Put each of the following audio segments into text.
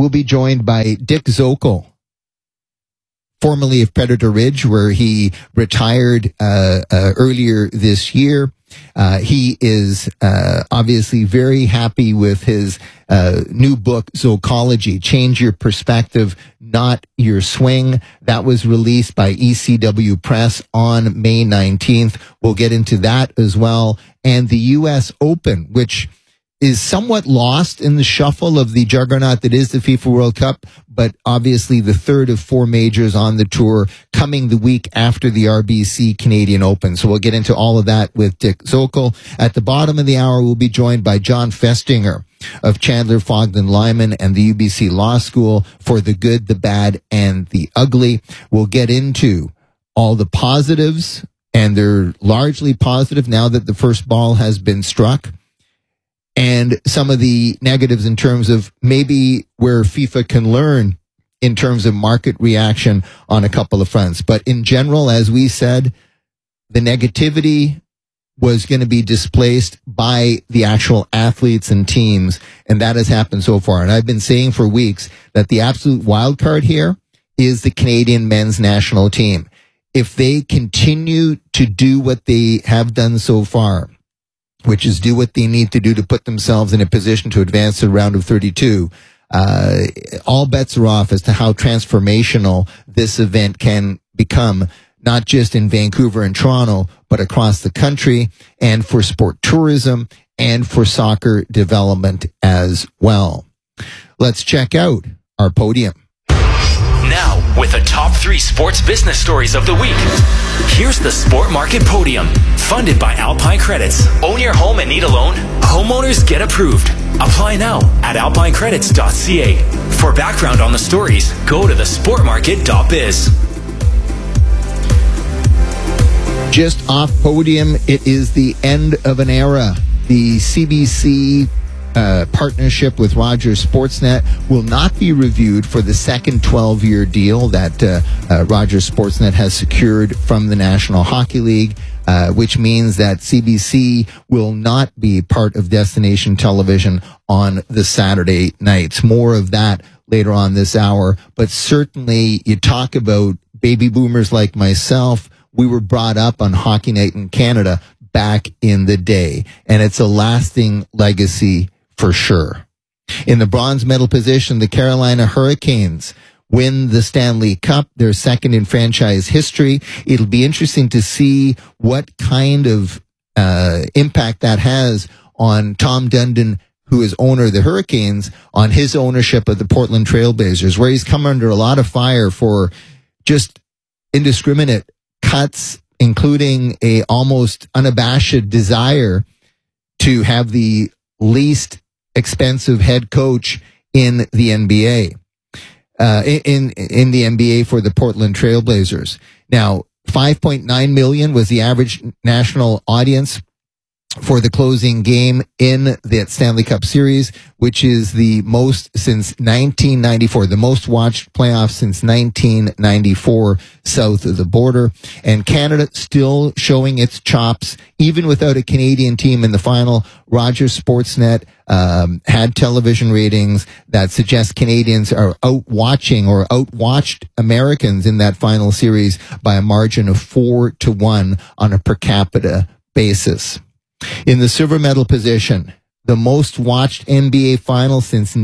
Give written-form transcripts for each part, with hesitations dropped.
we'll be joined by Dick Zokol, formerly of Predator Ridge, where he retired earlier this year. He is obviously very happy with his new book, Zokology, Change Your Perspective, Not Your Swing. That was released by ECW Press on May 19th. We'll get into that as well. And the U.S. Open, which is somewhat lost in the shuffle of the juggernaut that is the FIFA World Cup, but obviously the third of four majors on the tour coming the week after the RBC Canadian Open. So we'll get into all of that with Dick Zokol. At the bottom of the hour, we'll be joined by John Festinger of Chandler, Fogden, Lyman and the UBC Law School for the good, the bad, and the ugly. We'll get into all the positives, and they're largely positive now that the first ball has been struck, and some of the negatives in terms of maybe where FIFA can learn in terms of market reaction on a couple of fronts. But in general, as we said, the negativity was going to be displaced by the actual athletes and teams, and that has happened so far. And I've been saying for weeks that the absolute wild card here is the Canadian men's national team. If they continue to do what they have done so far, which is do what they need to do to put themselves in a position to advance to the round of 32, all bets are off as to how transformational this event can become, not just in Vancouver and Toronto, but across the country, and for sport tourism and for soccer development as well. Let's check out our podium. Now, with the top 3 sports business stories of the week, here's the Sport Market Podium, funded by Alpine Credits. Own your home and need a loan? Homeowners get approved. Apply now at alpinecredits.ca. For background on the stories, go to thesportmarket.biz. Just off podium, it is the end of an era. The CBC partnership with Rogers Sportsnet will not be reviewed for the second 12-year deal that Rogers Sportsnet has secured from the National Hockey League, which means that CBC will not be part of Destination Television on the Saturday nights. More of that later on this hour, but certainly you talk about baby boomers like myself. We were brought up on Hockey Night in Canada back in the day, and it's a lasting legacy for sure. In the bronze medal position, the Carolina Hurricanes win the Stanley Cup, their second in franchise history. It'll be interesting to see what kind of impact that has on Tom Dundon, who is owner of the Hurricanes, on his ownership of the Portland Trailblazers, where he's come under a lot of fire for just indiscriminate cuts, including a almost unabashed desire to have the least expensive head coach in the NBA, in the NBA for the Portland Trailblazers. Now, 5.9 million was the average national audience for the closing game in the Stanley Cup Series, which is the most since 1994, the most watched playoffs since 1994 south of the border. And Canada still showing its chops, even without a Canadian team in the final. Rogers Sportsnet had television ratings that suggest Canadians are outwatched Americans in that final series by a margin of 4-1 on a per capita basis. In the silver medal position, the most watched NBA final since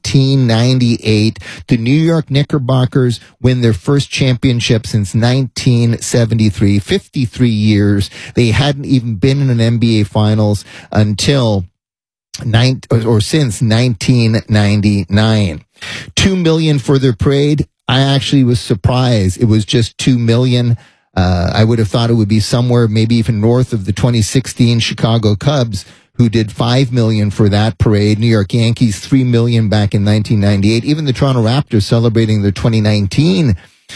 1998, the New York Knickerbockers win their first championship since 1973, 53 years. They hadn't even been in an NBA finals until since 1999. 2 million for their parade. I actually was surprised. It was just 2 million. I would have thought it would be somewhere maybe even north of the 2016 Chicago Cubs, who did 5 million for that parade. New York Yankees, 3 million back in 1998. Even the Toronto Raptors celebrating their 2019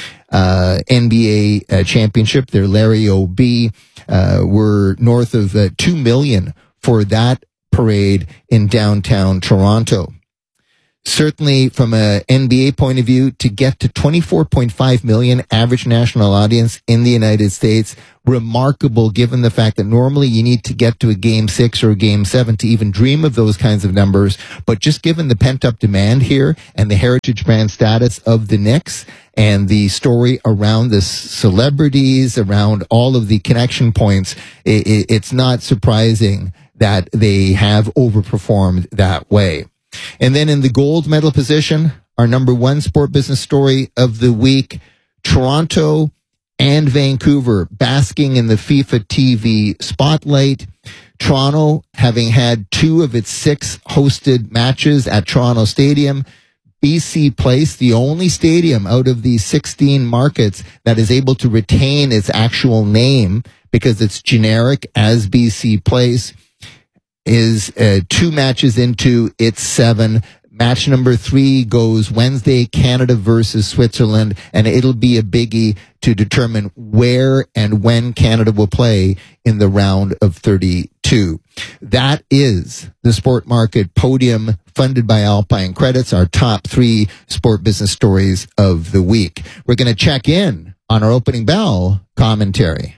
NBA championship, their Larry O.B., were north of 2 million for that parade in downtown Toronto. Certainly from a NBA point of view, to get to 24.5 million average national audience in the United States, remarkable given the fact that normally you need to get to a game 6 or a game 7 to even dream of those kinds of numbers. But just given the pent up demand here and the heritage brand status of the Knicks and the story around the celebrities, around all of the connection points, it's not surprising that they have overperformed that way. And then in the gold medal position, our number one sport business story of the week, Toronto and Vancouver basking in the FIFA TV spotlight. Toronto having had 2 of its 6 hosted matches at Toronto Stadium. BC Place, the only stadium out of the 16 markets that is able to retain its actual name because it's generic as BC Place, is 2 matches into its 7. Match number 3 goes Wednesday, Canada versus Switzerland, and it'll be a biggie to determine where and when Canada will play in the round of 32. That is the Sport Market Podium funded by Alpine Credits, our top 3 sport business stories of the week. We're going to check in on our opening bell commentary.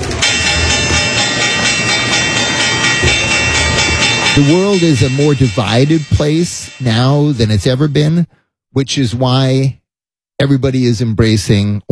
The world is a more divided place now than it's ever been, which is why everybody is embracing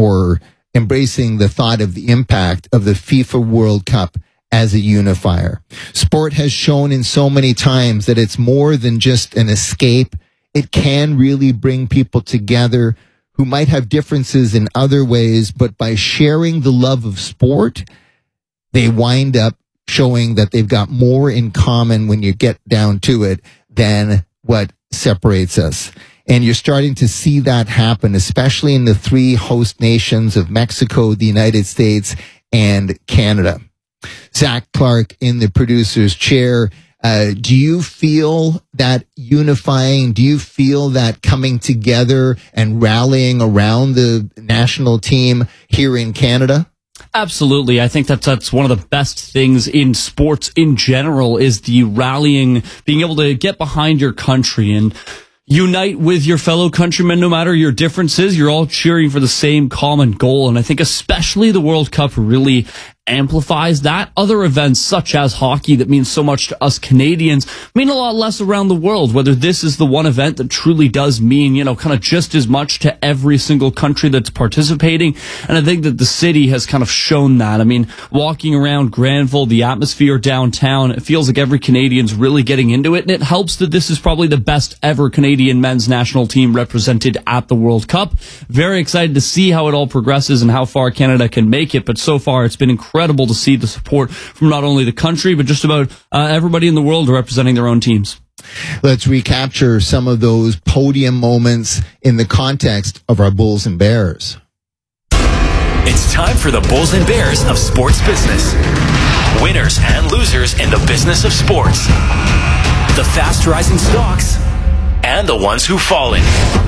the thought of the impact of the FIFA World Cup as a unifier. Sport has shown in so many times that it's more than just an escape. It can really bring people together who might have differences in other ways, but by sharing the love of sport, they wind up showing that they've got more in common when you get down to it than what separates us. And you're starting to see that happen, especially in the 3 host nations of Mexico, the United States, and Canada. Zach Clark in the producer's chair. Do you feel that unifying? Do you feel that coming together and rallying around the national team here in Canada? Absolutely. I think that's one of the best things in sports in general is the rallying, being able to get behind your country and unite with your fellow countrymen, no matter your differences. You're all cheering for the same common goal. And I think especially the World Cup really amplifies that. Other events such as hockey that means so much to us Canadians mean a lot less around the world, whether this is the one event that truly does mean, kind of just as much to every single country that's participating. And I think that the city has kind of shown that. I mean, walking around Granville, the atmosphere downtown, it feels like every Canadian's really getting into it. And it helps that this is probably the best ever Canadian men's national team represented at the World Cup. Very excited to see how it all progresses and how far Canada can make it. But so far, it's been incredible to see the support from not only the country, but just about everybody in the world representing their own teams. Let's recapture some of those podium moments in the context of our Bulls and Bears. It's time for the Bulls and Bears of sports business. Winners and losers in the business of sports. The fast-rising stocks and the ones who've fallen.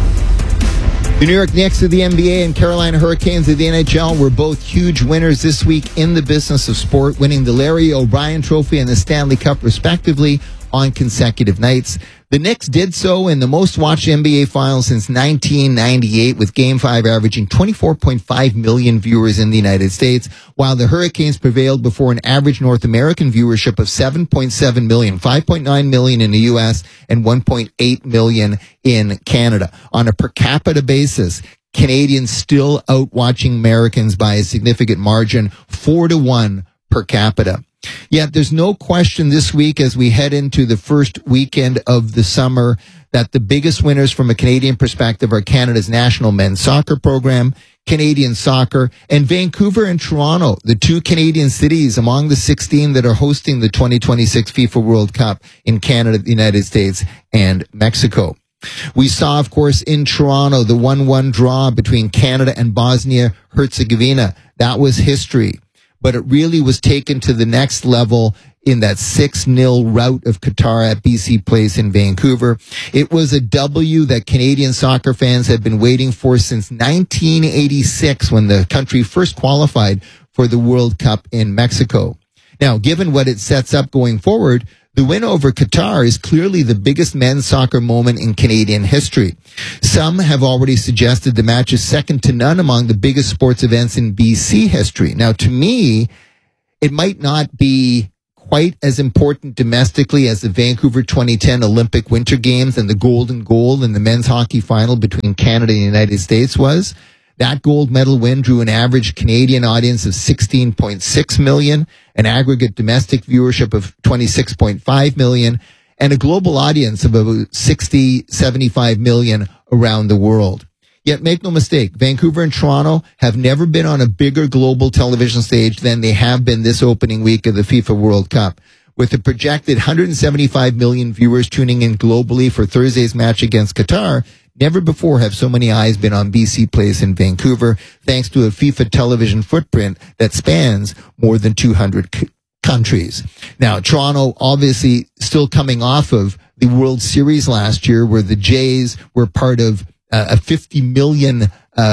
The New York Knicks of the NBA and Carolina Hurricanes of the NHL were both huge winners this week in the business of sport, winning the Larry O'Brien Trophy and the Stanley Cup, respectively, on consecutive nights. The Knicks did so in the most watched NBA final since 1998, with Game 5 averaging 24.5 million viewers in the United States, while the Hurricanes prevailed before an average North American viewership of 7.7 million, 5.9 million in the U.S. and 1.8 million in Canada. On a per capita basis, Canadians still out-watching Americans by a significant margin, 4-1 per capita. Yet there's no question this week as we head into the first weekend of the summer that the biggest winners from a Canadian perspective are Canada's national men's soccer program, Canadian soccer, and Vancouver and Toronto, the 2 Canadian cities among the 16 that are hosting the 2026 FIFA World Cup in Canada, the United States, and Mexico. We saw, of course, in Toronto, the 1-1 draw between Canada and Bosnia-Herzegovina. That was history. But it really was taken to the next level in that 6-0 rout of Qatar at BC Place in Vancouver. It was a W that Canadian soccer fans had been waiting for since 1986 when the country first qualified for the World Cup in Mexico. Now, given what it sets up going forward, The win over Qatar is clearly the biggest men's soccer moment in Canadian history. Some have already suggested the match is second to none among the biggest sports events in BC history. Now, to me, it might not be quite as important domestically as the Vancouver 2010 Olympic Winter Games and the golden goal in the men's hockey final between Canada and the United States was. That gold medal win drew an average Canadian audience of 16.6 million, an aggregate domestic viewership of 26.5 million, and a global audience of about 75 million around the world. Yet make no mistake, Vancouver and Toronto have never been on a bigger global television stage than they have been this opening week of the FIFA World Cup. With a projected 175 million viewers tuning in globally for Thursday's match against Qatar, never before have so many eyes been on BC Place in Vancouver, thanks to a FIFA television footprint that spans more than 200 countries. Now, Toronto obviously still coming off of the World Series last year, where the Jays were part of a 50 million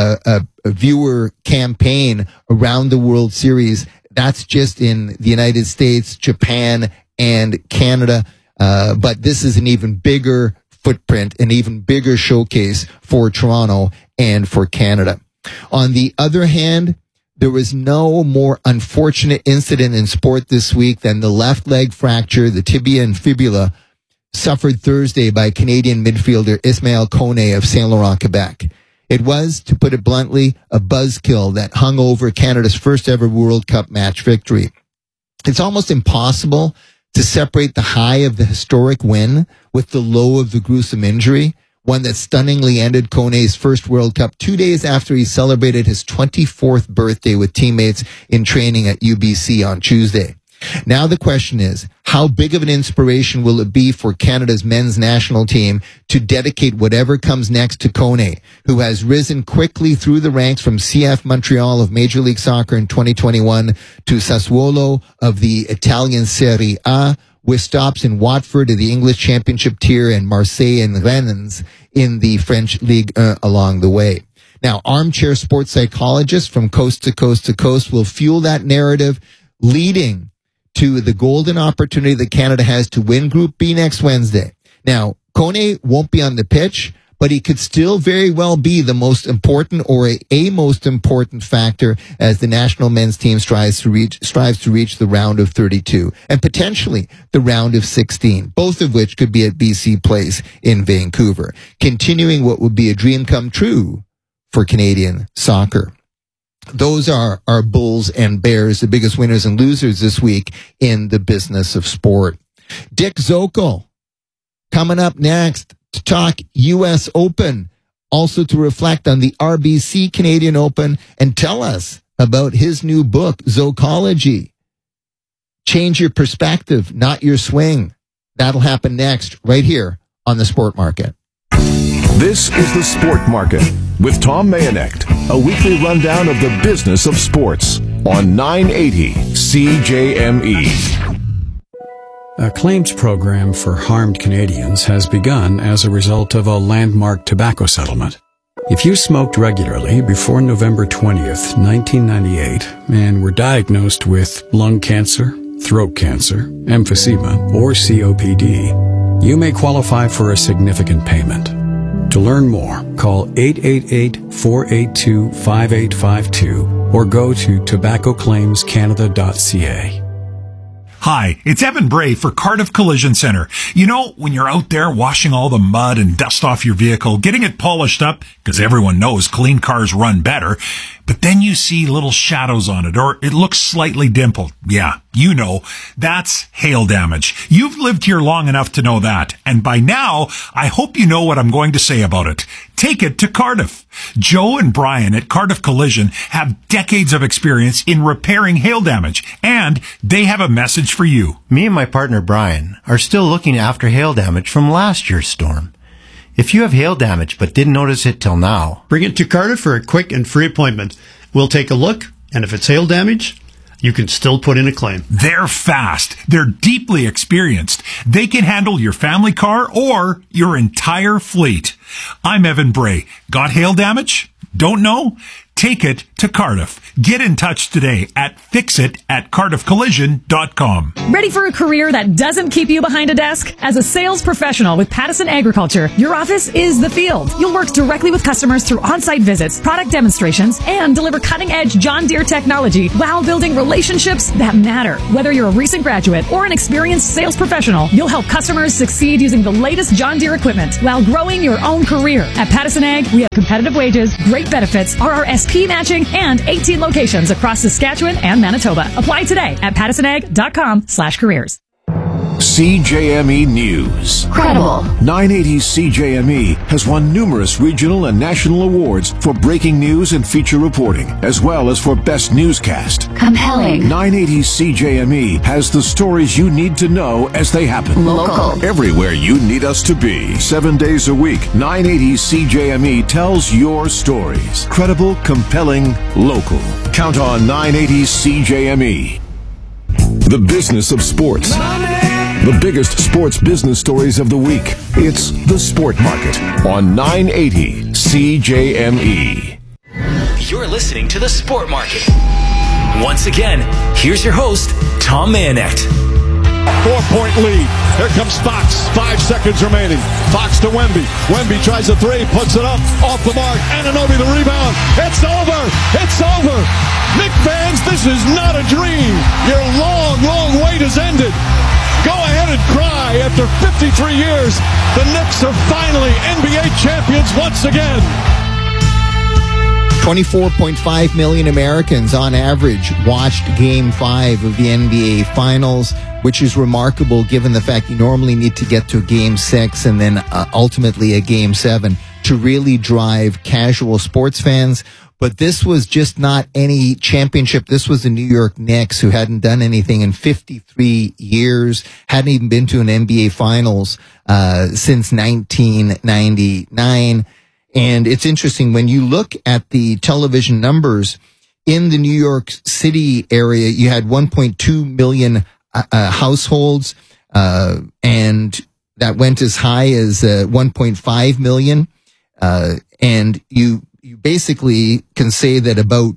viewer campaign around the World Series. That's just in the United States, Japan, and Canada. But this is an even bigger footprint, an even bigger showcase for Toronto and for Canada. On the other hand, there was no more unfortunate incident in sport this week than the left leg fracture, the tibia and fibula, suffered Thursday by Canadian midfielder Ismail Kone of Saint Laurent, Quebec. It was, to put it bluntly, a buzzkill that hung over Canada's first ever World Cup match victory. It's almost impossible to separate the high of the historic win with the low of the gruesome injury, one that stunningly ended Kone's first World Cup 2 days after he celebrated his 24th birthday with teammates in training at UBC on Tuesday. Now the question is, how big of an inspiration will it be for Canada's men's national team to dedicate whatever comes next to Kone, who has risen quickly through the ranks from CF Montreal of Major League Soccer in 2021 to Sassuolo of the Italian Serie A, with stops in Watford of the English Championship tier and Marseille and Rennes in the French Ligue 1 along the way. Now, armchair sports psychologists from coast to coast to coast will fuel that narrative, leading to the golden opportunity that Canada has to win Group B next Wednesday. Now, Kone won't be on the pitch, but he could still very well be the most important or a most important factor as the national men's team strives to reach the round of 32 and potentially the round of 16, both of which could be at BC Place in Vancouver, continuing what would be a dream come true for Canadian soccer. Those are our Bulls and Bears, the biggest winners and losers this week in the business of sport. Dick Zockel coming up next to talk U.S. Open, also to reflect on the RBC Canadian Open and tell us about his new book, Zocology. Change your perspective, not your swing. That'll happen next, right here on The Sport Market. This is The Sport Market with Tom Mayonet, a weekly rundown of the business of sports on 980 CJME. A claims program for harmed Canadians has begun as a result of a landmark tobacco settlement. If you smoked regularly before November 20th, 1998, and were diagnosed with lung cancer, throat cancer, emphysema, or COPD, you may qualify for a significant payment. To learn more, call 888-482-5852 or go to tobaccoclaimscanada.ca. Hi, it's Evan Bray for Cardiff Collision Center. You know, when you're out there washing all the mud and dust off your vehicle, getting it polished up, because everyone knows clean cars run better, but then you see little shadows on it, or it looks slightly dimpled. Yeah, you know, that's hail damage. You've lived here long enough to know that, and by now, I hope you know what I'm going to say about it. Take it to Cardiff. Joe and Brian at Cardiff Collision have decades of experience in repairing hail damage, and they have a message for you. Me and my partner Brian are still looking after hail damage from last year's storm. If you have hail damage but didn't notice it till now, bring it to Cardiff for a quick and free appointment. We'll take a look, and if it's hail damage, you can still put in a claim. They're fast. They're deeply experienced. They can handle your family car or your entire fleet. I'm Evan Bray. Got hail damage? Don't know? Take it to Cardiff. Get in touch today at fixit@cardiffcollision.com. Ready for a career that doesn't keep you behind a desk? As a sales professional with Pattison Agriculture, your office is the field. You'll work directly with customers through on-site visits, product demonstrations, and deliver cutting-edge John Deere technology while building relationships that matter. Whether you're a recent graduate or an experienced sales professional, you'll help customers succeed using the latest John Deere equipment while growing your own career. At Pattison Ag, we have competitive wages, great benefits, RRSP matching, and 18 locations across Saskatchewan and Manitoba. Apply today at pattisonag.com/careers. CJME News. Credible. 980 CJME has won numerous regional and national awards for breaking news and feature reporting, as well as for best newscast. Compelling. 980 CJME has the stories you need to know as they happen. Local. Everywhere you need us to be. 7 days a week, 980 CJME tells your stories. Credible, compelling, local. Count on 980 CJME. The business of sports. The biggest sports business stories of the week. It's the Sport Market on 980 CJME. You're listening to the Sport Market. Once again, here's your host, Tom Mayenknecht. 4-point lead. Here comes Fox. 5 seconds remaining. Fox to Wemby. Wemby tries a three, puts it up, off the mark. Anunoby the rebound. It's over. It's over. Nick Vans, this is not a dream. Your long, long wait has ended. Go ahead and cry. After 53 years, the Knicks are finally NBA champions once again. 24.5 million Americans on average watched Game 5 of the NBA Finals, which is remarkable given the fact you normally need to get to Game 6 and then ultimately a Game 7 to really drive casual sports fans. But this was just not any championship. This was the New York Knicks, who hadn't done anything in 53 years, hadn't even been to an NBA Finals since 1999. And it's interesting, when you look at the television numbers in the New York City area, you had 1.2 million households, and that went as high as 1.5 million. And you basically can say that about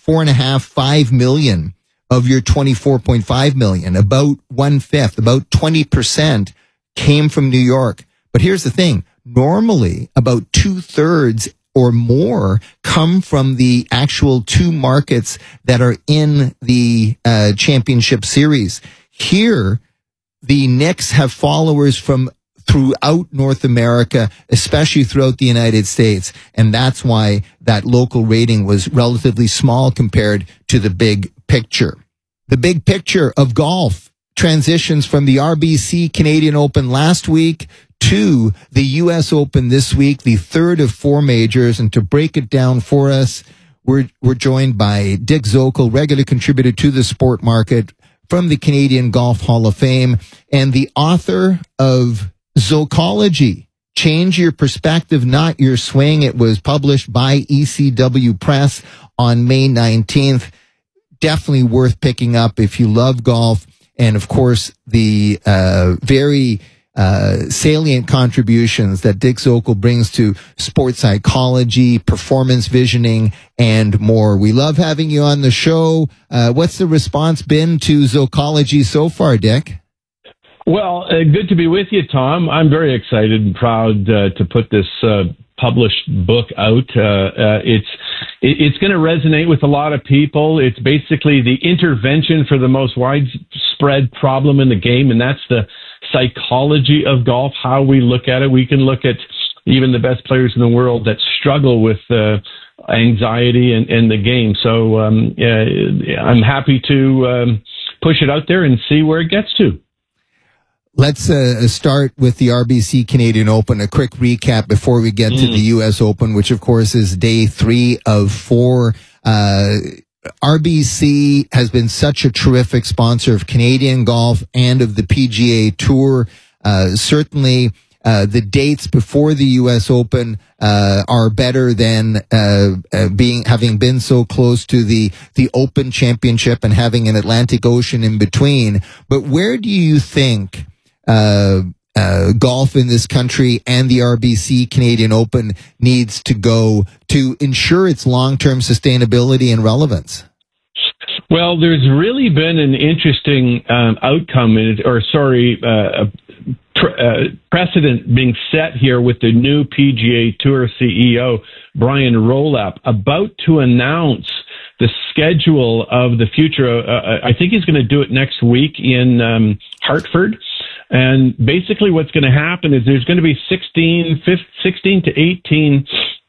4.5 million of your 24.5 million, about 1/5, about 20% came from New York. But here's the thing. Normally, about 2/3 or more come from the actual two markets that are in the championship series. Here, the Knicks have followers from throughout North America, especially throughout the United States. And that's why that local rating was relatively small compared to the big picture. The big picture of golf transitions from the RBC Canadian Open last week to the U.S. Open this week, the third of 4 majors. And to break it down for us, we're joined by Dick Zokol, regular contributor to the Sport Market from the Canadian Golf Hall of Fame, and the author of Zokology, Change Your Perspective, Not Your Swing. It was published by ECW Press on May 19th. Definitely worth picking up if you love golf. And of course, the very salient contributions that Dick Zokol brings to sports psychology, performance visioning, and more. We love having you on the show. What's the response been to Zokology so far, Dick? Well, good to be with you, Tom. I'm very excited and proud to put this published book out. It's going to resonate with a lot of people. It's basically the intervention for the most widespread problem in the game, and that's the psychology of golf, how we look at it. We can look at even the best players in the world that struggle with anxiety and the game. So I'm happy to push it out there and see where it gets to. Let's start with the RBC Canadian Open. A quick recap before we get to the U.S. Open, which of course is day 3 of 4. RBC has been such a terrific sponsor of Canadian golf and of the PGA Tour. Certainly, the dates before the U.S. Open are better than having been so close to the Open Championship and having an Atlantic Ocean in between. But where do you think golf in this country and the RBC Canadian Open needs to go to ensure its long-term sustainability and relevance? Well, there's really been an interesting outcome, precedent being set here with the new PGA Tour CEO, Brian Rolapp, about to announce the schedule of the future. I think he's going to do it next week in Hartford. And basically what's going to happen is there's going to be 16 to 18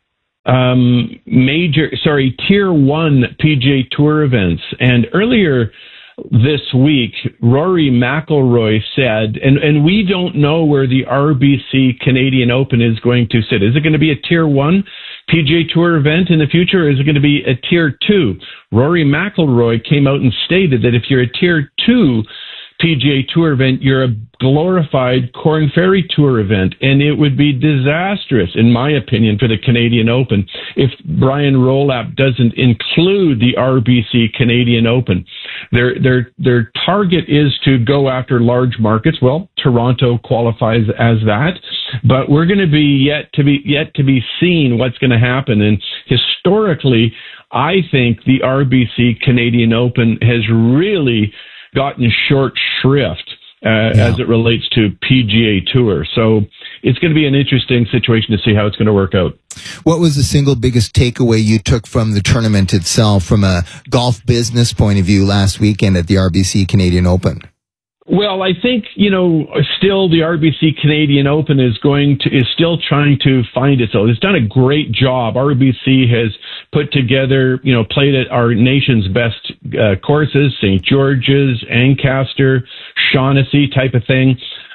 Tier 1 PGA Tour events. And earlier this week, Rory McIlroy said, and we don't know where the RBC Canadian Open is going to sit. Is it going to be a Tier 1 PGA Tour event in the future, or is it going to be a Tier 2? Rory McIlroy came out and stated that if you're a Tier 2 PGA Tour event, you're a glorified Corn Ferry Tour event, and it would be disastrous, in my opinion, for the Canadian Open if Brian Rolapp doesn't include the RBC Canadian Open. Their target is to go after large markets. Well, Toronto qualifies as that, but we're going to be yet to be seen what's going to happen. And historically, I think the RBC Canadian Open has really gotten short shrift as it relates to PGA Tour. So it's going to be an interesting situation to see how it's going to work out. What was the single biggest takeaway you took from the tournament itself from a golf business point of view last weekend at the RBC Canadian Open? Well, I think, still the RBC Canadian Open is still trying to find itself. It's done a great job. RBC has put together, played at our nation's best courses, St. George's, Ancaster, Shaughnessy type of thing.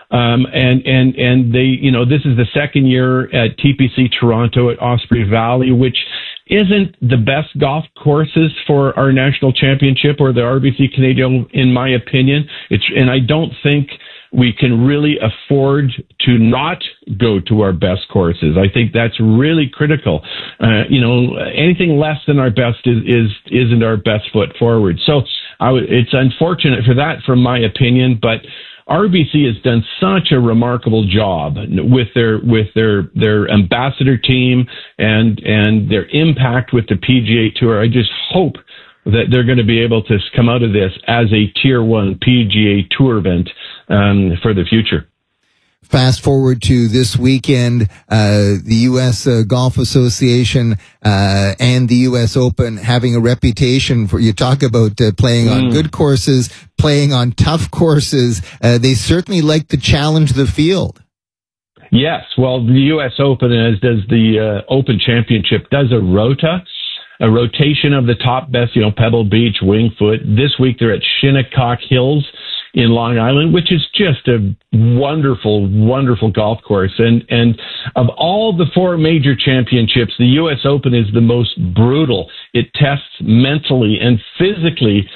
And they, this is the second year at TPC Toronto at Osprey Valley, which isn't the best golf courses for our national championship or the RBC Canadian, in my opinion. And I don't think we can really afford to not go to our best courses. I think that's really critical. Anything less than our best isn't our best foot forward. So it's unfortunate for that, from my opinion, but RBC has done such a remarkable job with their ambassador team and their impact with the PGA Tour. I just hope that they're going to be able to come out of this as a Tier 1 PGA Tour event for the future. Fast forward to this weekend, the U.S. Golf Association and the U.S. Open having a reputation for, you talk about playing on good courses, playing on tough courses. They certainly like to challenge the field. Yes, well, the U.S. Open, as does the Open Championship, does a rotation of the top best, Pebble Beach, Winged Foot. This week they're at Shinnecock Hills in Long Island, which is just a wonderful, wonderful golf course. And of all the four major championships, the U.S. Open is the most brutal. It tests mentally and physically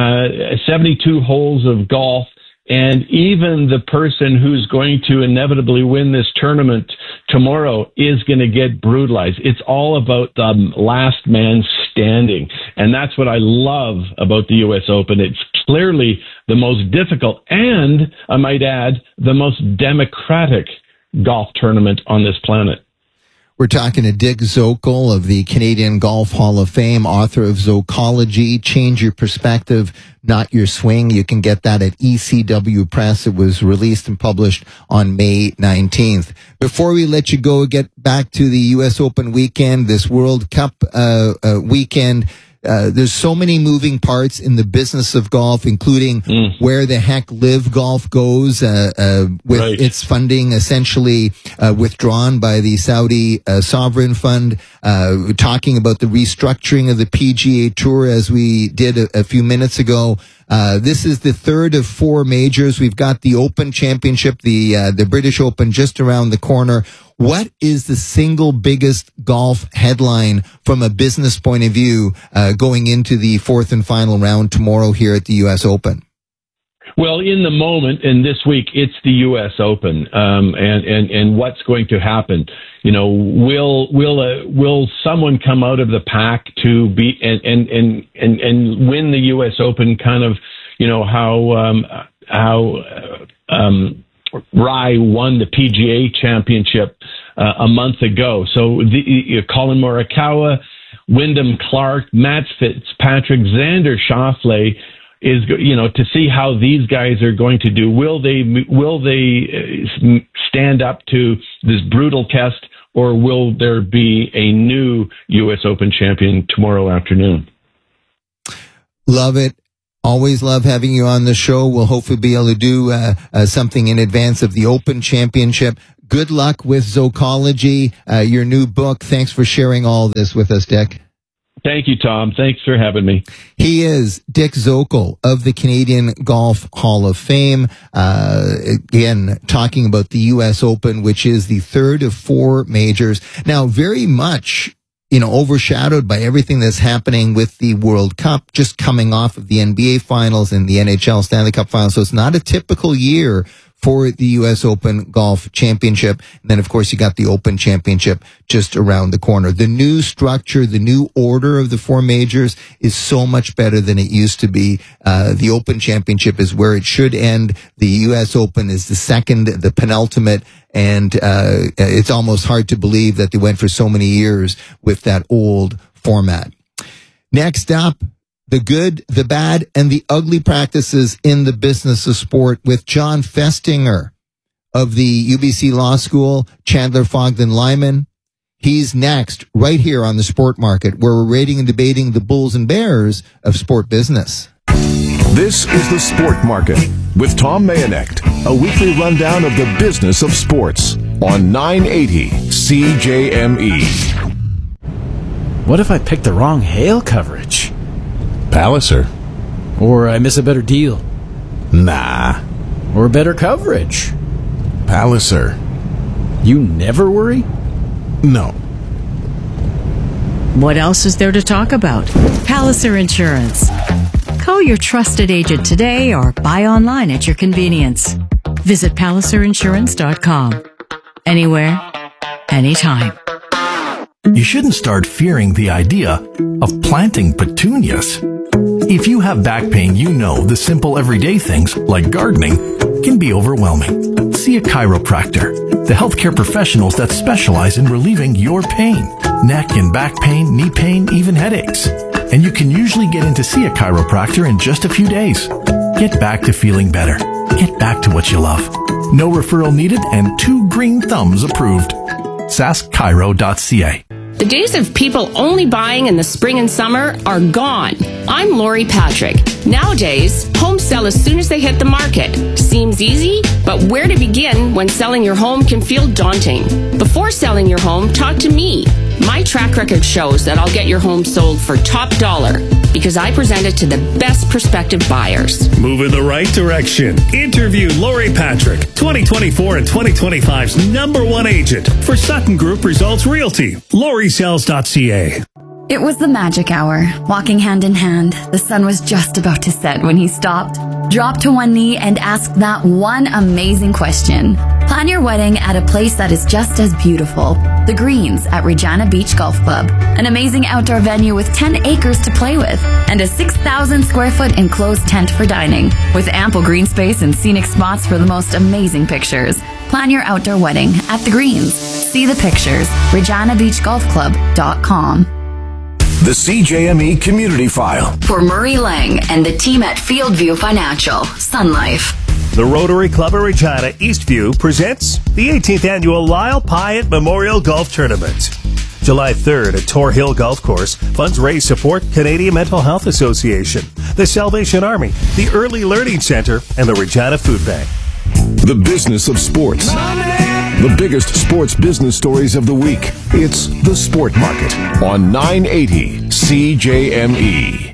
72 holes of golf. And even the person who's going to inevitably win this tournament tomorrow is going to get brutalized. It's all about the last man standing. And that's what I love about the U.S. Open. It's clearly the most difficult and, I might add, the most democratic golf tournament on this planet. We're talking to Dick Zokol of the Canadian Golf Hall of Fame, author of Zokology, Change Your Perspective, Not Your Swing. You can get that at ECW Press. It was released and published on May 19th. Before we let you go, get back to the U.S. Open weekend, this World Cup weekend. There's so many moving parts in the business of golf, including where the heck Live Golf goes, with its funding essentially withdrawn by the Saudi sovereign fund, talking about the restructuring of the PGA Tour as we did a few minutes ago. This is the third of four majors. We've got the Open Championship, the British Open just around the corner. What is the single biggest golf headline from a business point of view going into the fourth and final round tomorrow here at the U.S. Open? Well, in the moment, and this week, it's the U.S. Open, and what's going to happen? Will someone come out of the pack to be and win the U.S. Open? Kind of, how Rye won the PGA Championship a month ago. So Colin Morikawa, Wyndham Clark, Matt Fitzpatrick, Xander Schauffele is, to see how these guys are going to do. Will they stand up to this brutal test, or will there be a new U.S. Open champion tomorrow afternoon? Love it. Always love having you on the show. We'll hopefully be able to do something in advance of the Open Championship. Good luck with Zocology, your new book. Thanks for sharing all this with us, Dick. Thank you, Tom. Thanks for having me. He is Dick Zocol of the Canadian Golf Hall of Fame. Again, talking about the U.S. Open, which is the third of 4 majors. Now, very much, overshadowed by everything that's happening with the World Cup, just coming off of the NBA Finals and the NHL Stanley Cup Finals. So it's not a typical year for the U.S. Open Golf Championship. And then, of course, you got the Open Championship just around the corner. The new structure, the new order of the 4 majors is so much better than it used to be. The Open Championship is where it should end. The U.S. Open is the second, the penultimate. And it's almost hard to believe that they went for so many years with that old format. Next up, the good, the bad, and the ugly practices in the business of sport with John Festinger of the UBC Law School, Chandler Fogden Lyman. He's next, right here on the Sport Market, where we're rating and debating the bulls and bears of sport business. This is the Sport Market with Tom Mayonecht, a weekly rundown of the business of sports on 980 CJME. What if I pick the wrong hail coverage? Palliser. Or I miss a better deal? Nah. Or better coverage? Palliser. You never worry? No. What else is there to talk about? Palliser Insurance. Call your trusted agent today or buy online at your convenience. Visit PalliserInsurance.com. Anywhere, anytime. You shouldn't start fearing the idea of planting petunias. If you have back pain, you know the simple everyday things, like gardening, can be overwhelming. See a chiropractor, the healthcare professionals that specialize in relieving your pain, neck and back pain, knee pain, even headaches. And you can usually get in to see a chiropractor in just a few days. Get back to feeling better. Get back to what you love. No referral needed and 2 green thumbs approved. saskchiro.ca. The days of people only buying in the spring and summer are gone. I'm Lori Patrick. Nowadays, homes sell as soon as they hit the market. Seems easy, but where to begin when selling your home can feel daunting? Before selling your home, talk to me. My track record shows that I'll get your home sold for top dollar because I present it to the best prospective buyers. Move in the right direction. Interview Lori Patrick, 2024 and 2025's #1 agent for Sutton Group Results Realty. LoriSells.ca. It was the magic hour. Walking hand in hand, the sun was just about to set when he stopped, dropped to one knee, and asked that one amazing question. Plan your wedding at a place that is just as beautiful. The Greens at Regina Beach Golf Club. An amazing outdoor venue with 10 acres to play with and a 6,000 square foot enclosed tent for dining with ample green space and scenic spots for the most amazing pictures. Plan your outdoor wedding at The Greens. See the pictures. ReginaBeachGolfClub.com. The CJME Community File. For Murray Lang and the team at Fieldview Financial, Sun Life. The Rotary Club of Regina Eastview presents the 18th Annual Lyle Pyatt Memorial Golf Tournament. July 3rd at Tor Hill Golf Course, funds raise support Canadian Mental Health Association, the Salvation Army, the Early Learning Center, and the Regina Food Bank. The business of sports. The biggest sports business stories of the week. It's the Sport Market on 980 CJME.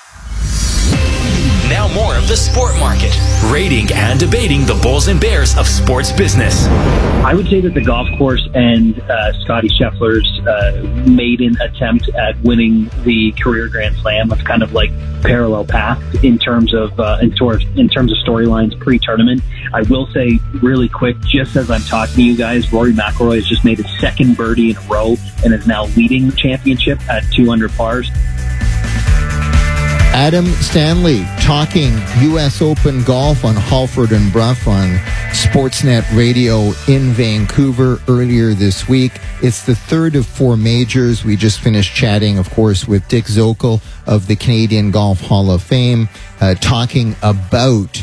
Now more of the Sport Market, rating and debating the bulls and bears of sports business. I would say that the golf course and Scottie Scheffler's maiden attempt at winning the career Grand Slam was kind of like parallel paths in terms of storylines pre-tournament. I will say really quick, just as I'm talking to you guys, Rory McIlroy has just made his second birdie in a row and is now leading the championship at 2 under pars. Adam Stanley, talking U.S. Open golf on Halford and Brough on Sportsnet Radio in Vancouver earlier this week. It's the third of four majors. We just finished chatting, of course, with Dick Zokol of the Canadian Golf Hall of Fame, talking about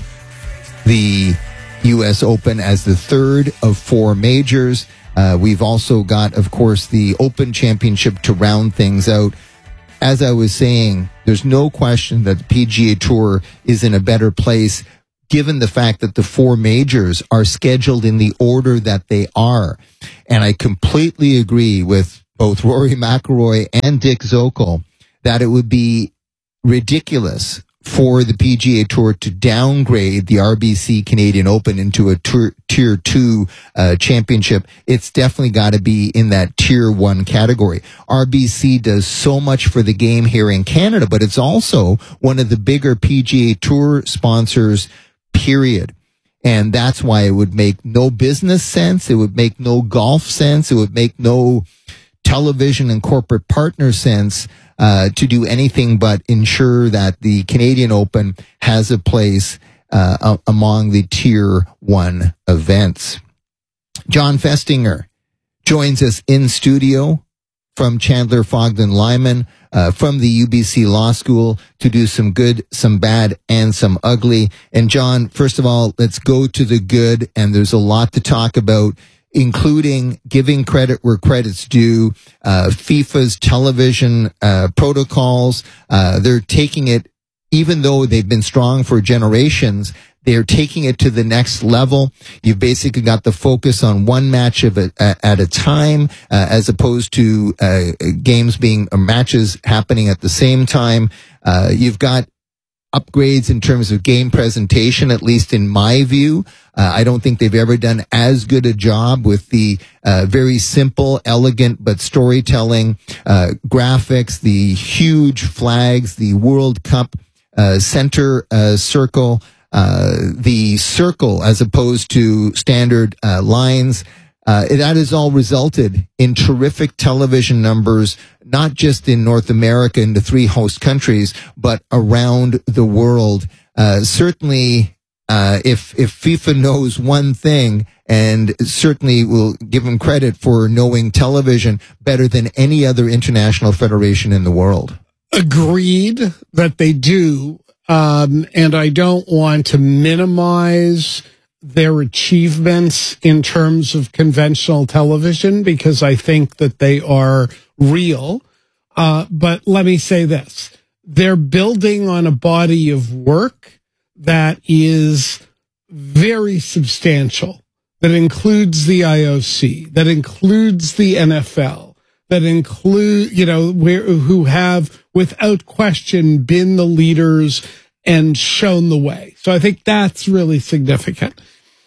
the U.S. Open as the third of four majors. We've also got, of course, the Open Championship to round things out. As I was saying, there's no question that the PGA Tour is in a better place given the fact that the four majors are scheduled in the order that they are. And I completely agree with both Rory McIlroy and Dick Zokol that it would be ridiculous for the PGA Tour to downgrade the RBC Canadian Open into a Tier 2 championship. It's definitely got to be in that Tier 1 category. RBC does so much for the game here in Canada, but it's also one of the bigger PGA Tour sponsors, period. And that's why it would make no business sense. It would make no golf sense. It would make no television and corporate partner sense to do anything but ensure that the Canadian Open has a place among the Tier 1 events. John Festinger joins us in studio from Chandler Fogden Lyman from the UBC Law School to do some good, some bad, and some ugly. And John, first of all, let's go to the good, and there's a lot to talk about, including giving credit where credit's due, FIFA's television protocols. They're taking it, even though they've been strong for generations, they're taking it to the next level. You've basically got the focus on one match at a time, as opposed to games being or matches happening at the same time. You've got upgrades in terms of game presentation, at least in my view. I don't think they've ever done as good a job with the very simple, elegant, but storytelling graphics, the huge flags, the World Cup center circle, the circle as opposed to standard lines. That has all resulted in terrific television numbers, not just in North America and the three host countries, but around the world. Certainly, if FIFA knows one thing, and certainly will give them credit for knowing television better than any other international federation in the world. Agreed that they do. And I don't want to minimize their achievements in terms of conventional television because I think that they are real. But let me say this. They're building on a body of work that is very substantial, that includes the IOC, that includes the NFL, that include, who have without question been the leaders and shown the way. So I think that's really significant.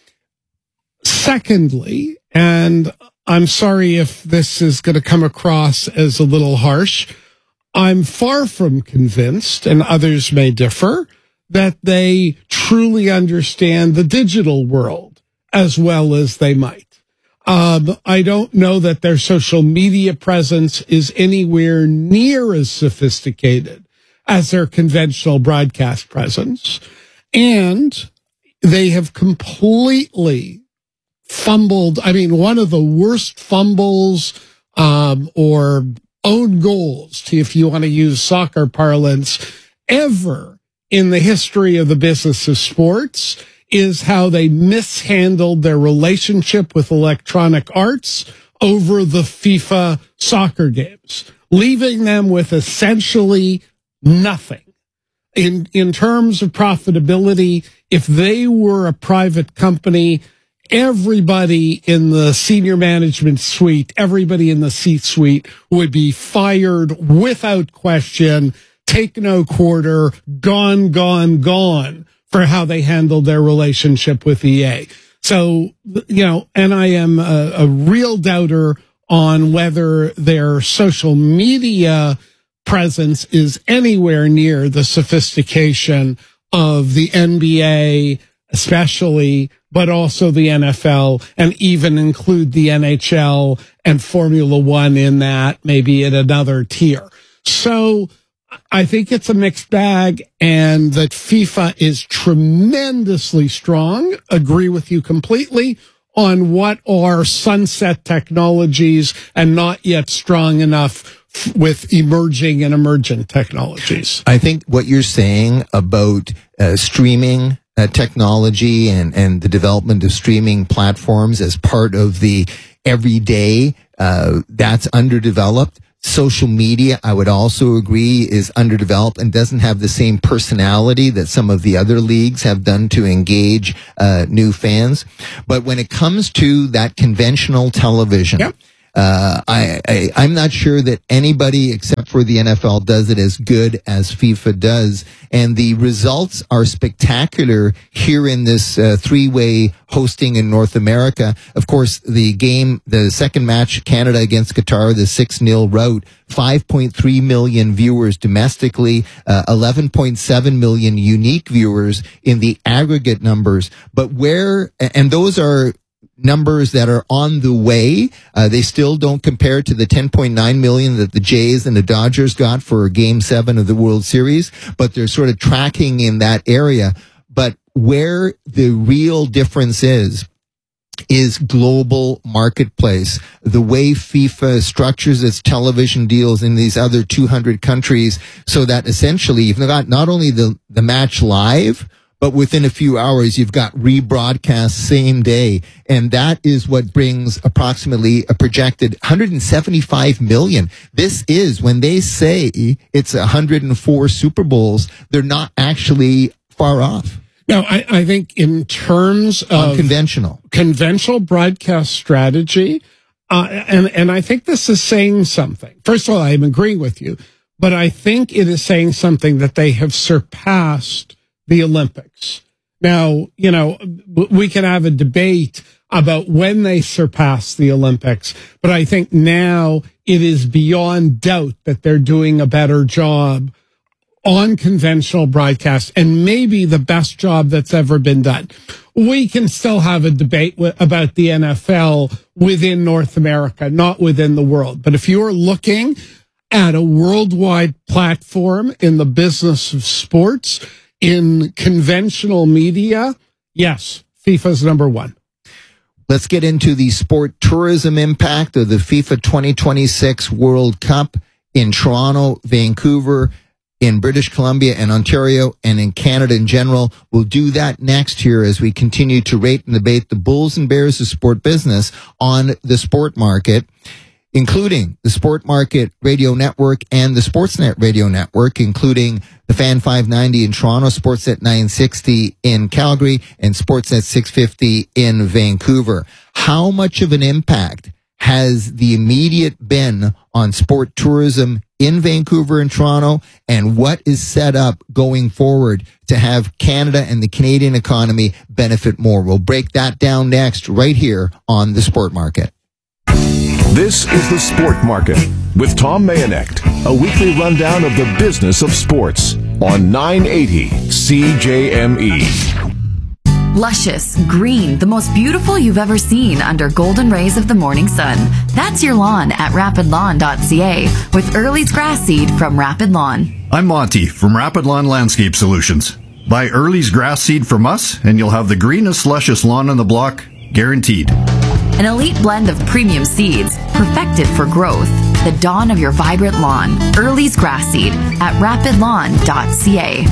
Secondly, and I'm sorry if this is going to come across as a little harsh, I'm far from convinced, and others may differ, that they truly understand the digital world as well as they might. I don't know that their social media presence is anywhere near as sophisticated as their conventional broadcast presence. And they have completely fumbled. I mean, one of the worst fumbles or own goals, if you want to use soccer parlance, ever in the history of the business of sports is how they mishandled their relationship with Electronic Arts over the FIFA soccer games, leaving them with essentially nothing. In terms of profitability, if they were a private company, everybody in the senior management suite, everybody in the C-suite would be fired without question, take no quarter, gone for how they handled their relationship with EA. So, and I am a real doubter on whether their social media presence is anywhere near the sophistication of the NBA, especially, but also the NFL, and even include the NHL and Formula One in that, maybe at another tier. So I think it's a mixed bag, and that FIFA is tremendously strong. Agree with you completely on what are sunset technologies and not yet strong enough with emerging and emergent technologies. I think what you're saying about streaming technology and the development of streaming platforms as part of the everyday, that's underdeveloped. Social media, I would also agree, is underdeveloped and doesn't have the same personality that some of the other leagues have done to engage new fans. But when it comes to that conventional television, I'm not sure that anybody except for the NFL does it as good as FIFA does. And the results are spectacular here in this three-way hosting in North America. Of course, the second match, Canada against Qatar, the 6-0 rout, 5.3 million viewers domestically, 11.7 million unique viewers in the aggregate numbers. But and those are numbers that are on the way. They still don't compare to the 10.9 million that the Jays and the Dodgers got for Game 7 of the World Series, but they're sort of tracking in that area. But where the real difference is global marketplace. The way FIFA structures its television deals in these other 200 countries, so that essentially you've got not only the match live, but within a few hours, you've got rebroadcast same day. And that is what brings approximately a projected 175 million. This is, when they say it's 104 Super Bowls, they're not actually far off. Now, I think in terms of conventional broadcast strategy, and I think this is saying something. First of all, I'm agreeing with you, but I think it is saying something that they have surpassed the Olympics. Now, we can have a debate about when they surpass the Olympics, but I think now it is beyond doubt that they're doing a better job on conventional broadcast, and maybe the best job that's ever been done. We can still have a debate about the NFL within North America, not within the world. But if you're looking at a worldwide platform in the business of sports, in conventional media, yes, FIFA's number one. Let's get into the sport tourism impact of the FIFA 2026 World Cup in Toronto, Vancouver, in British Columbia and Ontario, and in Canada in general. We'll do that next year as we continue to rate and debate the bulls and bears of sport business on the sport market, including the Sport Market Radio Network and the Sportsnet Radio Network, including the Fan 590 in Toronto, Sportsnet 960 in Calgary, and Sportsnet 650 in Vancouver. How much of an impact has the immediate been on sport tourism in Vancouver and Toronto, and what is set up going forward to have Canada and the Canadian economy benefit more? We'll break that down next right here on the Sport Market. This is the Sport Market with Tom Mayonet, a weekly rundown of the business of sports on 980 CJME. Luscious, green, the most beautiful you've ever seen under golden rays of the morning sun. That's your lawn at rapidlawn.ca with Early's grass seed from Rapid Lawn. I'm Monty from Rapid Lawn Landscape Solutions. Buy Early's grass seed from us and you'll have the greenest, luscious lawn on the block, guaranteed. An elite blend of premium seeds, perfected for growth. The dawn of your vibrant lawn. Early's grass seed at rapidlawn.ca.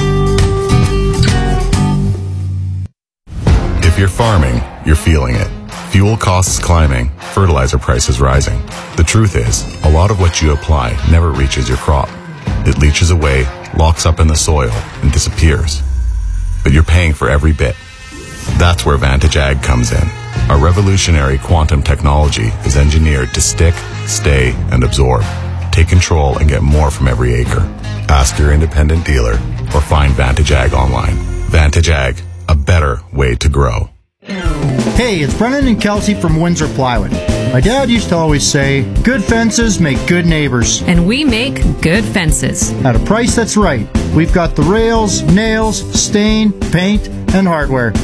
If you're farming, you're feeling it. Fuel costs climbing, fertilizer prices rising. The truth is, a lot of what you apply never reaches your crop. It leaches away, locks up in the soil, and disappears. But you're paying for every bit. That's where Vantage Ag comes in. Our revolutionary quantum technology is engineered to stick, stay, and absorb. Take control and get more from every acre. Ask your independent dealer or find Vantage Ag online. Vantage Ag, a better way to grow. Hey, it's Brennan and Kelsey from Windsor Plywood. My dad used to always say, good fences make good neighbors. And we make good fences. At a price that's right. We've got the rails, nails, stain, paint, and hardware.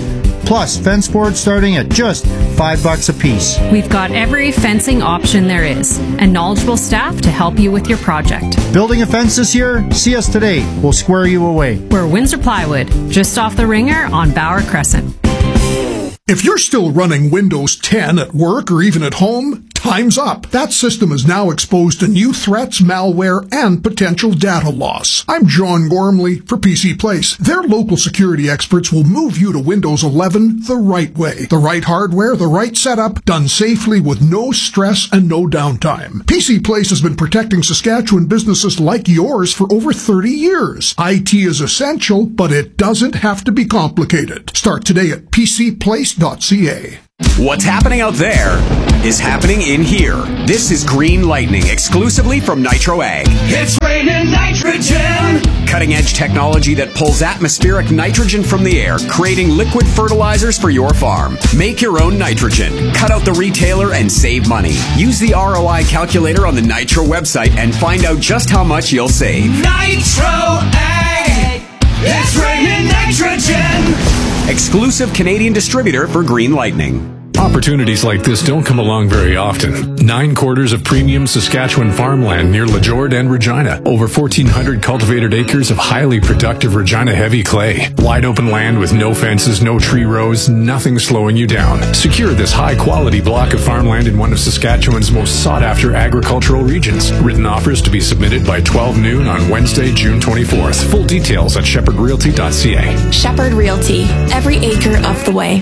Plus, fence boards starting at just $5 a piece. We've got every fencing option there is and knowledgeable staff to help you with your project. Building a fence this year? See us today. We'll square you away. We're Windsor Plywood, just off the Ringer on Bauer Crescent. If you're still running Windows 10 at work or even at home, time's up. That system is now exposed to new threats, malware, and potential data loss. I'm John Gormley for PC Place. Their local security experts will move you to Windows 11 the right way. The right hardware, the right setup, done safely with no stress and no downtime. PC Place has been protecting Saskatchewan businesses like yours for over 30 years. IT is essential, but it doesn't have to be complicated. Start today at PCPlace.ca. What's happening out there is happening in here. This is Green Lightning, exclusively from Nitro Ag. It's raining nitrogen! Cutting edge technology that pulls atmospheric nitrogen from the air, creating liquid fertilizers for your farm. Make your own nitrogen. Cut out the retailer and save money. Use the ROI calculator on the Nitro website and find out just how much you'll save. Nitro Ag! It's raining nitrogen! Exclusive Canadian distributor for Green Lightning. Opportunities like this don't come along very often. 9 quarters of premium Saskatchewan farmland near Lajord and Regina. Over 1,400 cultivated acres of highly productive Regina heavy clay. Wide open land with no fences, no tree rows, nothing slowing you down. Secure this high quality block of farmland in one of Saskatchewan's most sought after agricultural regions. Written offers to be submitted by 12 noon on Wednesday, June 24th. Full details at shepherdrealty.ca. Shepherd Realty. Every acre of the way.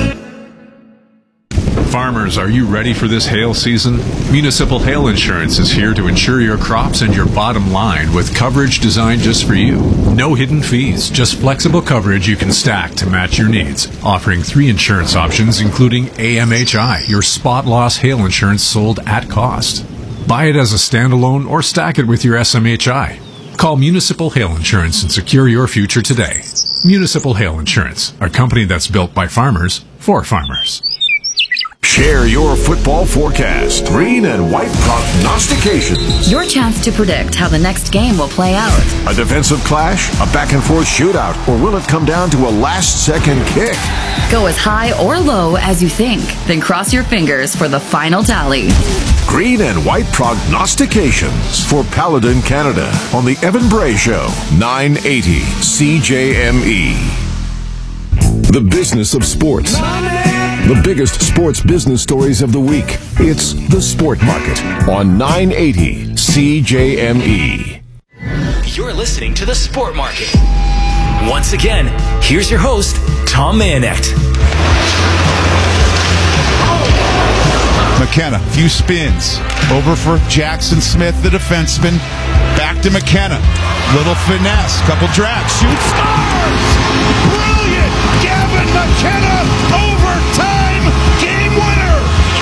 Farmers, are you ready for this hail season? Municipal Hail Insurance is here to insure your crops and your bottom line with coverage designed just for you. No hidden fees, just flexible coverage you can stack to match your needs. Offering 3 insurance options, including AMHI, your spot loss hail insurance sold at cost. Buy it as a standalone or stack it with your SMHI. Call Municipal Hail Insurance and secure your future today. Municipal Hail Insurance, a company that's built by farmers for farmers. Share your football forecast. Green and white prognostications. Your chance to predict how the next game will play out. A defensive clash, a back-and-forth shootout, or will it come down to a last-second kick? Go as high or low as you think, then cross your fingers for the final tally. Green and white prognostications for Paladin Canada on the Evan Bray Show, 980 CJME. The business of sports. The biggest sports business stories of the week. It's The Sport Market on 980 CJME. You're listening to The Sport Market. Once again, here's your host, Tom Mayenknecht. McKenna, few spins. Over for Jackson Smith, the defenseman. Back to McKenna. Little finesse, couple drags, shoots, scores! Brilliant! Gavin McKenna, overtime game winner!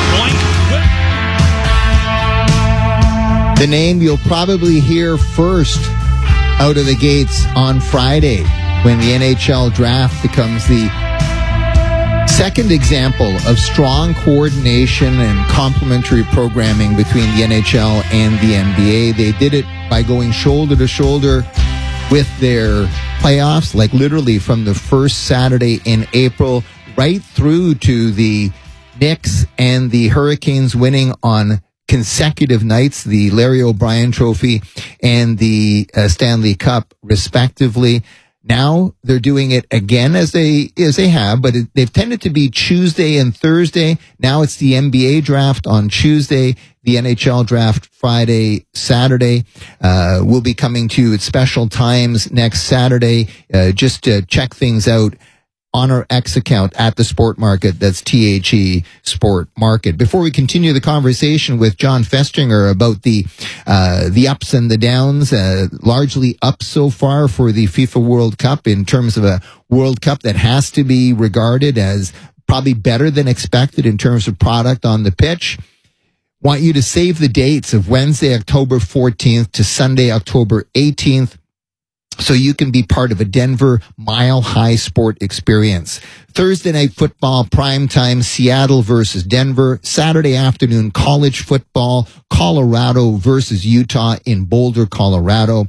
The name you'll probably hear first out of the gates on Friday when the NHL draft becomes the second example of strong coordination and complementary programming between the NHL and the NBA. They did it by going shoulder to shoulder with their playoffs, like literally from the first Saturday in April right through to the Knicks and the Hurricanes winning on consecutive nights, the Larry O'Brien Trophy and the Stanley Cup, respectively. Now they're doing it again as they have, but they've tended to be Tuesday and Thursday. Now it's the NBA draft on Tuesday, the NHL draft Friday, Saturday. We'll be coming to you at special times next Saturday, just to check things out on our X account at the Sport Market. That's THE Sport Market. Before we continue the conversation with John Festinger about the ups and the downs, largely up so far for the FIFA World Cup in terms of a World Cup that has to be regarded as probably better than expected in terms of product on the pitch. Want you to save the dates of Wednesday, October 14th to Sunday, October 18th. So you can be part of a Denver Mile High sport experience. Thursday night football, primetime, Seattle versus Denver. Saturday afternoon, college football, Colorado versus Utah in Boulder, Colorado.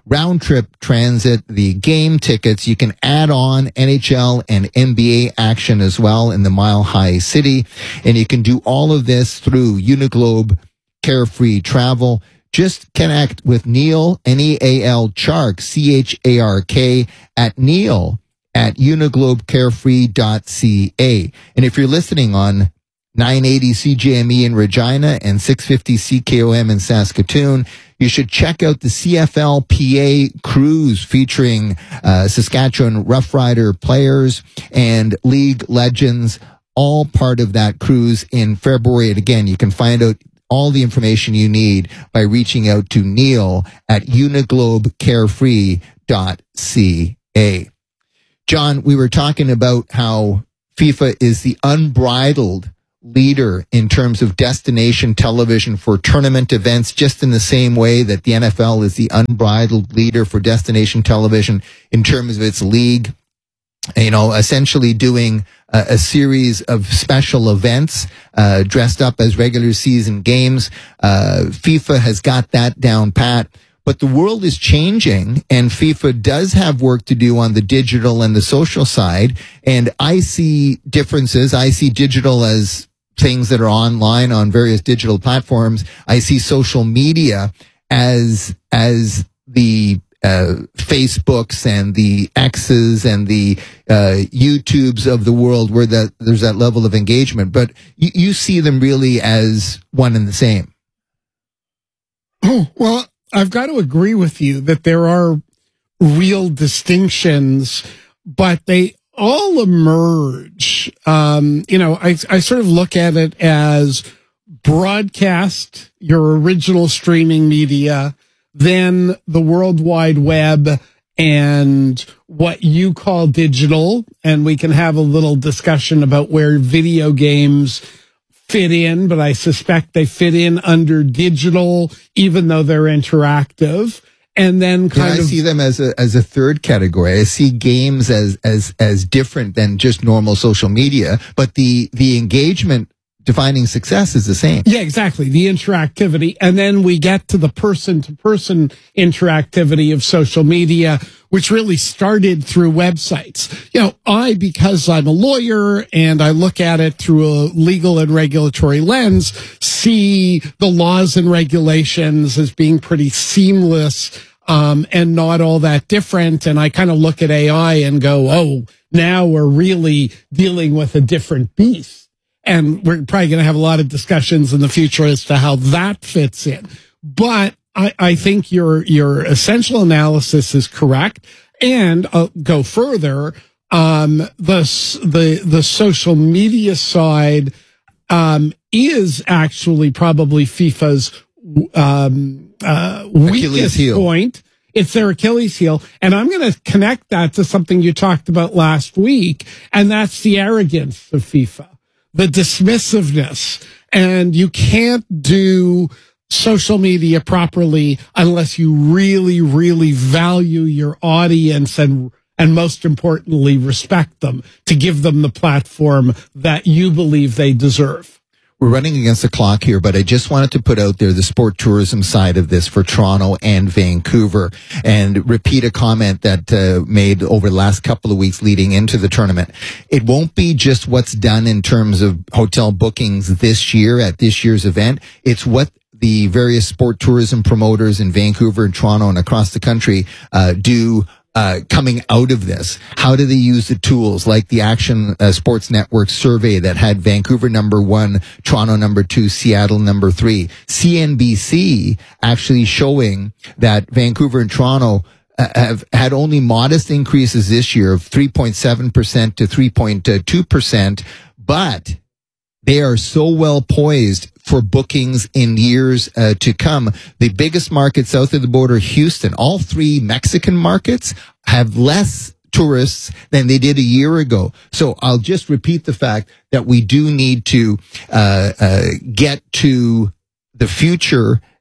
round trip transit, the game tickets. You can add on NHL and NBA action as well in the Mile High City. And you can do all of this through Uniglobe Carefree Travel. Just connect with Neil, Neal Chark, Chark, at Neil at uniglobecarefree.ca. And if you're listening on 980 CJME in Regina and 650 CKOM in Saskatoon, you should check out the CFL cruise featuring Saskatchewan Rough Rider players and league legends, all part of that cruise in February. And again, you can find out all the information you need by reaching out to Neil at uniglobecarefree.ca. John, we were talking about how FIFA is the unbridled leader in terms of destination television for tournament events, just in the same way that the NFL is the unbridled leader for destination television in terms of its league. You know, essentially doing a series of special events dressed up as regular season games. FIFA has got that down pat. But the world is changing, and FIFA does have work to do on the digital and the social side. And I see differences. I see digital as things that are online on various digital platforms. I see social media as the Facebooks and the X's and the YouTubes of the world, where there's that level of engagement. But you see them really as one and the same. Oh, well, I've got to agree with you that there are real distinctions, but they all emerge. I sort of look at it as broadcast, your original streaming media, then the World Wide Web, and what you call digital. And we can have a little discussion about where video games fit in, but I suspect they fit in under digital, even though they're interactive. And then I see them as a third category. I see games as different than just normal social media, but the engagement defining success is the same. Yeah, exactly. The interactivity. And then we get to the person-to-person interactivity of social media, which really started through websites. Because I'm a lawyer and I look at it through a legal and regulatory lens, see the laws and regulations as being pretty seamless and not all that different. And I kind of look at AI and go, oh, now we're really dealing with a different beast. And we're probably going to have a lot of discussions in the future as to how that fits in. But I think your essential analysis is correct. And I'll go further. The social media side is actually probably FIFA's weakest point. It's their Achilles heel. And I'm going to connect that to something you talked about last week, and that's the arrogance of FIFA. The dismissiveness, and you can't do social media properly unless you really, really value your audience and most importantly, respect them, to give them the platform that you believe they deserve. We're running against the clock here, but I just wanted to put out there the sport tourism side of this for Toronto and Vancouver, and repeat a comment that made over the last couple of weeks leading into the tournament. It won't be just what's done in terms of hotel bookings this year at this year's event. It's what the various sport tourism promoters in Vancouver and Toronto and across the country do coming out of this. How do they use the tools like the Action Sports Network survey that had Vancouver number 1, Toronto number 2, Seattle number 3, CNBC actually showing that Vancouver and Toronto have had only modest increases this year of 3.7% to 3.2%, but they are so well poised for bookings in years to come. The biggest market south of the border, Houston, all 3 Mexican markets have less tourists than they did a year ago. So I'll just repeat the fact that we do need to get to the future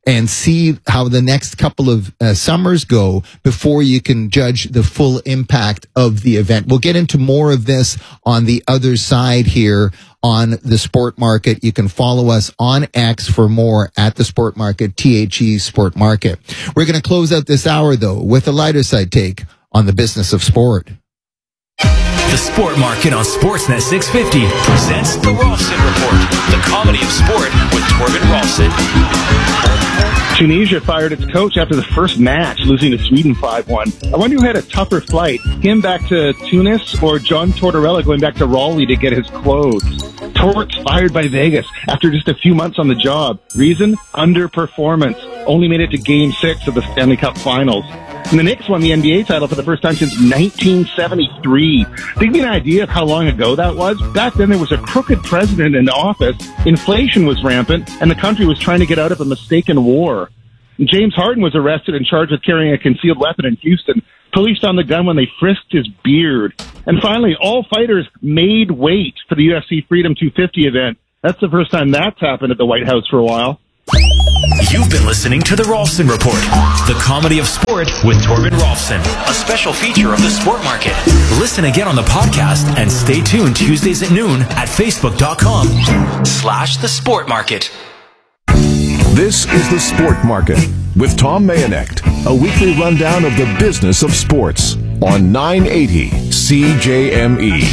and see how the next couple of summers go before you can judge the full impact of the event. We'll get into more of this on the other side here on the Sport Market. You can follow us on X for more at the Sport Market, THE Sport Market. We're going to close out this hour, though, with a lighter side take on the business of sport. The Sport Market on Sportsnet 650 presents the Rolfson Report, the comedy of sport with Torben Rolfson. Tunisia fired its coach after the first match, losing to Sweden 5-1. I wonder who had a tougher flight, him back to Tunis or John Tortorella going back to Raleigh to get his clothes. Torts fired by Vegas after just a few months on the job. Reason? Underperformance. Only made it to Game 6 of the Stanley Cup Finals. And the Knicks won the NBA title for the first time since 1973. Give me an idea of how long ago that was? Back then there was a crooked president in office, inflation was rampant, and the country was trying to get out of a mistaken war. And James Harden was arrested and charged with carrying a concealed weapon in Houston. Police found the gun when they frisked his beard. And finally, all fighters made weight for the UFC Freedom 250 event. That's the first time that's happened at the White House for a while. You've been listening to the Rolfson Report, the comedy of sport with Torben Rolfson, a special feature of the Sport Market. Listen again on the podcast and stay tuned Tuesdays at noon at facebook.com/the Sport Market. This is the Sport Market with Tom Mayonecht, a weekly rundown of the business of sports on 980 CJME.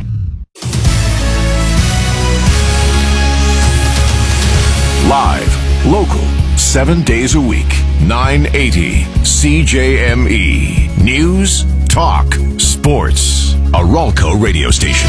Live, local, 7 days a week, 980 CJME. News, talk, sports. A Ralco radio station.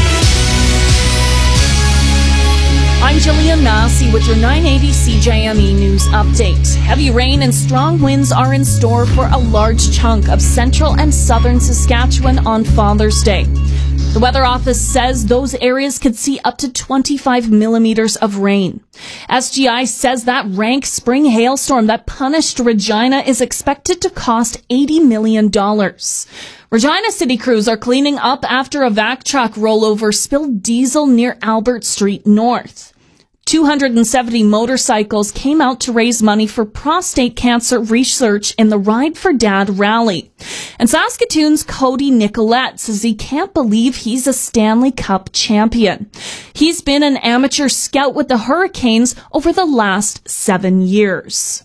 I'm Jillian Massey with your 980 CJME News Update. Heavy rain and strong winds are in store for a large chunk of central and southern Saskatchewan on Father's Day. The Weather Office says those areas could see up to 25 millimeters of rain. SGI says that rank spring hailstorm that punished Regina is expected to cost $80 million. Regina city crews are cleaning up after a vac truck rollover spilled diesel near Albert Street North. 270 motorcycles came out to raise money for prostate cancer research in the Ride for Dad rally. And Saskatoon's Cody Nicolette says he can't believe he's a Stanley Cup champion. He's been an amateur scout with the Hurricanes over the last 7 years.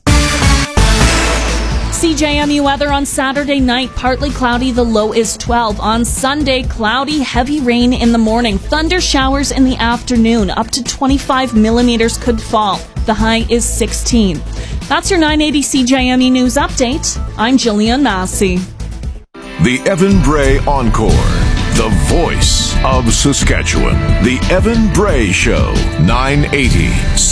CJME weather on Saturday night, partly cloudy, the low is 12. On Sunday, cloudy, heavy rain in the morning, thunder showers in the afternoon, up to 25 millimeters could fall. The high is 16. That's your 980 CJME News Update. I'm Jillian Massey. The Evan Bray Encore, the voice of Saskatchewan. The Evan Bray Show, 980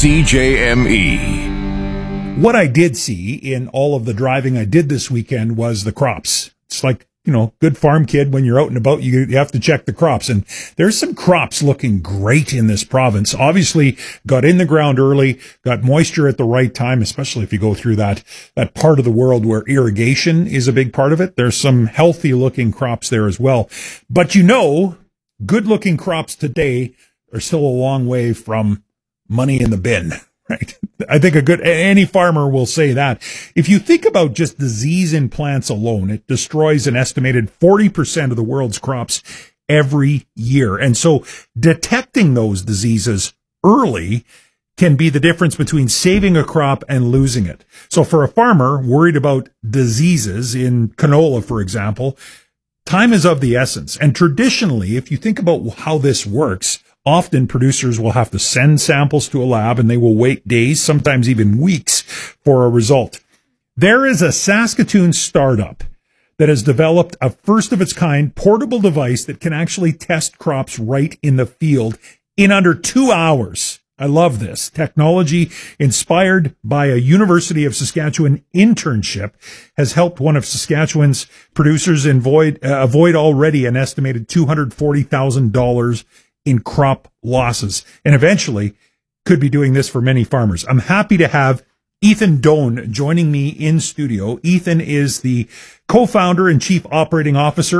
CJME. What I did see in all of the driving I did this weekend was the crops. It's like, you know, good farm kid, when you're out and about, you have to check the crops. And there's some crops looking great in this province. Obviously, got in the ground early, got moisture at the right time, especially if you go through that part of the world where irrigation is a big part of it. There's some healthy looking crops there as well. But you know, good looking crops today are still a long way from money in the bin. Right. I think any farmer will say that. If you think about just disease in plants alone, it destroys an estimated 40% of the world's crops every year. And so detecting those diseases early can be the difference between saving a crop and losing it. So for a farmer worried about diseases in canola, for example, time is of the essence. And traditionally, if you think about how this works, often producers will have to send samples to a lab and they will wait days, sometimes even weeks, for a result. There is a Saskatoon startup that has developed a first-of-its-kind portable device that can actually test crops right in the field in under 2 hours. I love this. Technology inspired by a University of Saskatchewan internship has helped one of Saskatchewan's producers avoid already an estimated $240,000 in crop losses, and eventually could be doing this for many farmers. I'm happy to have Ethan Doan joining me in studio. Ethan is the co-founder and chief operating officer of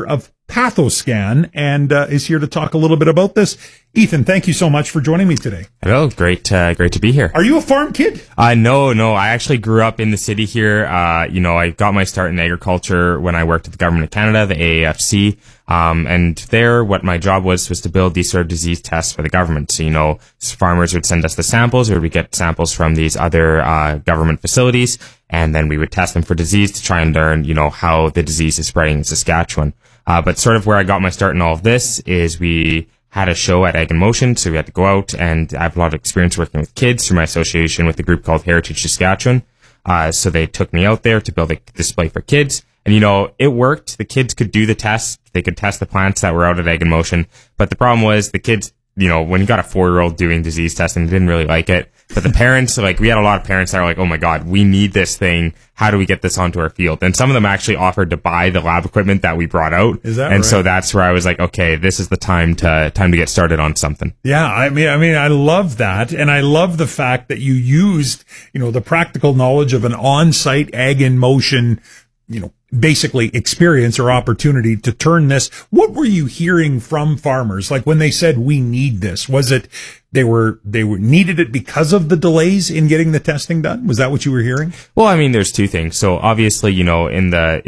Pathoscan and is here to talk a little bit about this. Ethan, thank you so much for joining me today. Hello, great to be here. Are you a farm kid? No, I actually grew up in the city here. I got my start in agriculture when I worked at the Government of Canada, the AAFC. And there, what my job was to build these sort of disease tests for the government. So, farmers would send us the samples, or we'd get samples from these other, government facilities, and then we would test them for disease to try and learn, how the disease is spreading in Saskatchewan. But sort of where I got my start in all of this is we had a show at Ag in Motion, so we had to go out, and I have a lot of experience working with kids through my association with a group called Heritage Saskatchewan. So they took me out there to build a display for kids. And, it worked. The kids could do the test. They could test the plants that were out at Ag in Motion. But the problem was the kids, when you got a 4-year-old doing disease testing, they didn't really like it. But the parents, we had a lot of parents that were like, oh my God, we need this thing. How do we get this onto our field? And some of them actually offered to buy the lab equipment that we brought out. Is that and right? So that's where I was like, okay, this is the time to get started on something. Yeah, I mean, I love that. And I love the fact that you used, the practical knowledge of an on-site Ag in Motion, basically experience or opportunity to turn this. What were you hearing from farmers? Like when they said, we need this, was it they were needed it because of the delays in getting the testing done? Was that what you were hearing? Well, I mean, there's two things. So obviously, in the